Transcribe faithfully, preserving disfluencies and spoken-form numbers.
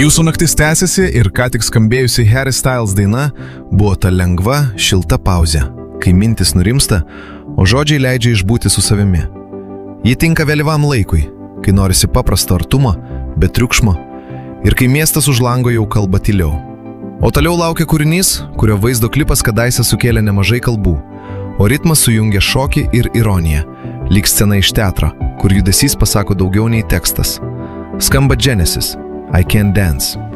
Jūsų naktis tęsiasi ir ką tik skambėjusi Harry Styles daina buvo ta lengva, šilta pauzė, kai mintis nurimsta, o žodžiai leidžia išbūti su savimi. Ji tinka vėlyvam laikui, kai norisi paprasto artumo, be triukšmo ir kai miestas už lango jau kalba tyliau. O toliau laukia kūrinys, kurio vaizdo klipas kadaise sukėlė nemažai kalbų, o ritmas sujungia šokį ir ironiją, lyg scena iš teatro, kur judesys pasako daugiau nei tekstas. Skamba Genesis, I Can't Dance.